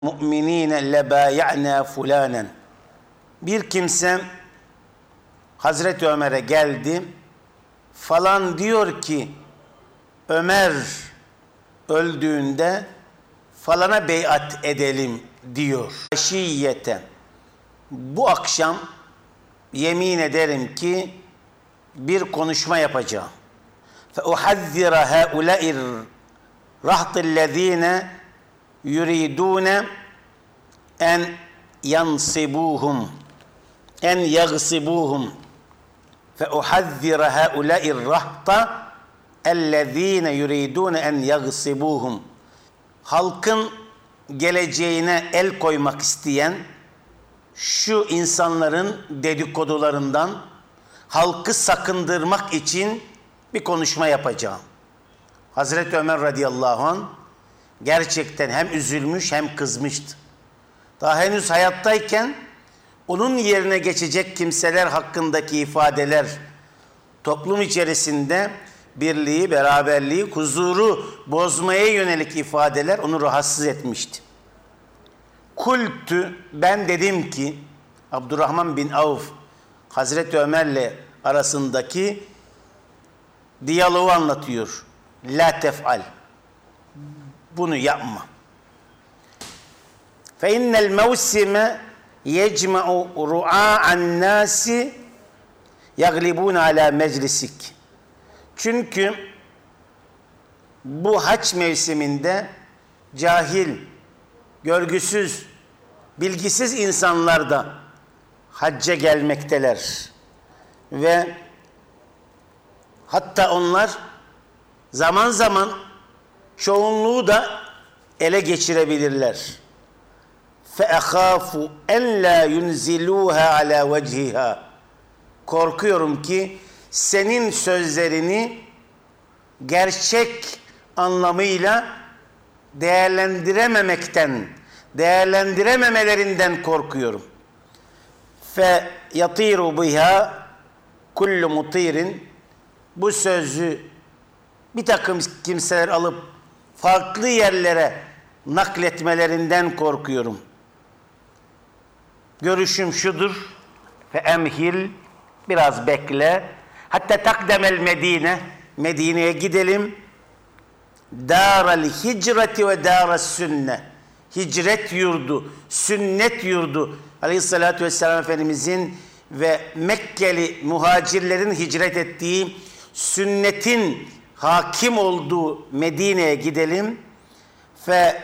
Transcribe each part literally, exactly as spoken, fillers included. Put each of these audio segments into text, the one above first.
mu'minine lebâya'nâ fulânen. Bir kimse Hazreti Ömer'e geldi. Falan diyor ki Ömer öldüğünde falana beyat edelim diyor. Şiyete. Bu akşam yemin ederim ki bir konuşma yapacağım. Fe uhazzira haula'ir rahtillezine yuridune en yansibuhum en yagsibuhum fe uhazzira haula'ir rahta ellezine yuridune en yagsibuhum. Halkın geleceğine el koymak isteyen şu insanların dedikodularından halkı sakındırmak için bir konuşma yapacağım. Hazreti Ömer radıyallahu anh gerçekten hem üzülmüş hem kızmıştı. Daha henüz hayattayken onun yerine geçecek kimseler hakkındaki ifadeler, toplum içerisinde birliği, beraberliği, huzuru bozmaya yönelik ifadeler onu rahatsız etmişti. Kultü, ben dedim ki, Abdurrahman bin Avf Hazreti Ömer'le arasındaki diyaloğu anlatıyor. La tef'al. Bunu yapma. Fe innel mevsime yecma'u ru'a'an nasi yaglibun ala meclisik. Çünkü bu haç mevsiminde cahil, görgüsüz, bilgisiz insanlar da hacca gelmekteler. Ve hatta onlar zaman zaman çoğunluğu da ele geçirebilirler. فَاَخَافُ اَنْ لَا يُنْزِلُوهَا عَلَى وَجْهِهَا. Korkuyorum ki senin sözlerini gerçek anlamıyla değerlendirememekten, değerlendirememelerinden korkuyorum. فَيَطِيرُ بِهَا كُلُّ مُطِيرٍ. Bu sözü bir takım kimseler alıp farklı yerlere nakletmelerinden korkuyorum. Görüşüm şudur. فَاَمْهِلْ. Biraz bekle. Hatta takdemel Medine. Medine'ye gidelim. Dâral hicreti ve dâras sünne. Hicret yurdu, sünnet yurdu. Aleyhissalatü vesselam Efendimizin ve Mekkeli muhacirlerin hicret ettiği, sünnetin hakim olduğu Medine'ye gidelim. Fe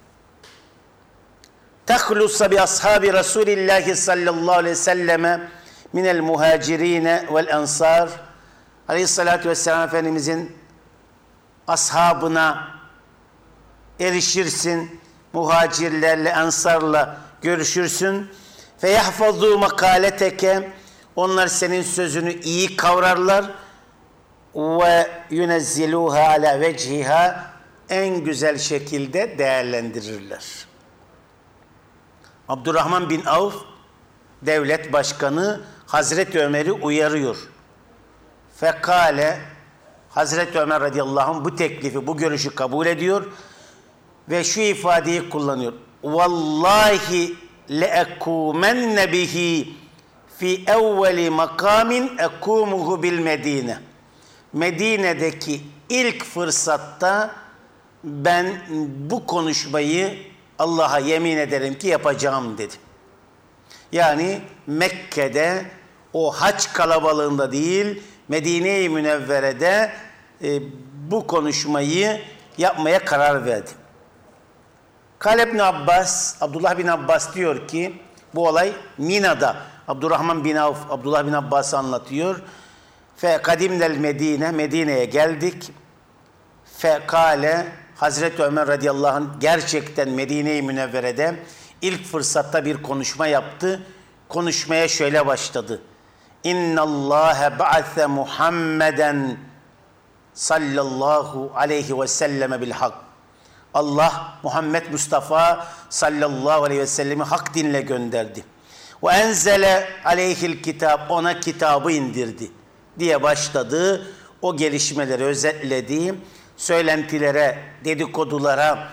tahlusa bi ashabi Resulillahi sallallahu aleyhi ve selleme minel muhacirine vel ensar. Aleyhissalatü vesselam Efendimizin ashabına erişirsin, muhacirlerle, ensarla görüşürsün. Fe yahfazu makaleteke. Onlar senin sözünü iyi kavrarlar. Ve yunezziluha ala veciha. En güzel şekilde değerlendirirler. Abdurrahman bin Avf devlet başkanı Hazreti Ömer'i uyarıyor. Fekale, Hazreti Ömer radıyallahu anh bu teklifi, bu görüşü kabul ediyor ve şu ifadeyi kullanıyor. Vallahi le'ekumenne bihi fi evveli makamin ekumuhu bil Medine. Medine'deki ilk fırsatta ben bu konuşmayı Allah'a yemin ederim ki yapacağım dedi. Yani Mekke'de o haç kalabalığında değil, Medine-i Münevvere'de e, bu konuşmayı yapmaya karar verdi. Kale bin Abbas, Abdullah bin Abbas diyor ki bu olay Mina'da. Abdurrahman bin Avf, Abdullah bin Abbas anlatıyor. Fe kadimnel Medine, Medine'ye geldik. Fe kale, Hazreti Ömer radıyallahu anh gerçekten Medine-i Münevvere'de ilk fırsatta bir konuşma yaptı. Konuşmaya şöyle başladı. İnna Allahe ba'athe Muhammeden sallallahu aleyhi ve selleme bil hak. Allah Muhammed Mustafa sallallahu aleyhi ve sellemi hak dinle gönderdi. Ve enzele aleyhil kitap, ona kitabı indirdi diye başladı. O gelişmeleri özetledi. Söylentilere, dedikodulara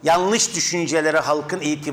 yanlış düşünceleri halkın itibarı